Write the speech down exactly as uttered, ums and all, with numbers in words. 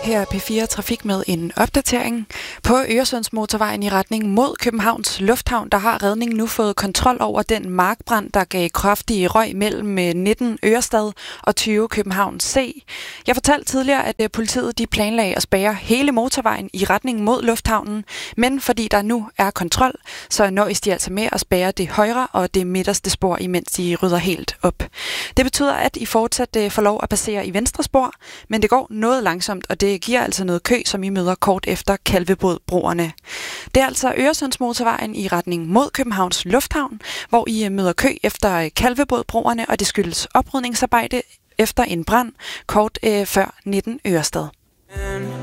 Her er P fire Trafik med en opdatering. På Øresundsmotorvejen i retning mod Københavns Lufthavn, der har redningen nu fået kontrol over den markbrand, der gav kraftige røg mellem nitten Ørestad og tyve København C. Jeg fortalte tidligere, at politiet de planlagde at spærre hele motorvejen i retning mod lufthavnen, men fordi der nu er kontrol, så nøjes de altså med at spærre det højre og det midterste spor, imens de rydder helt op. Det betyder, at I fortsat får lov at passere i venstre spor, men det går noget langsomt, og det giver altså noget kø, som I møder kort efter Kalvebodbroerne. Det er altså Øresundsmotorvejen i retning mod Københavns Lufthavn, hvor I møder kø efter Kalvebodbroerne, og det skyldes oprydningsarbejde efter en brand kort øh, før nitten Ørestad.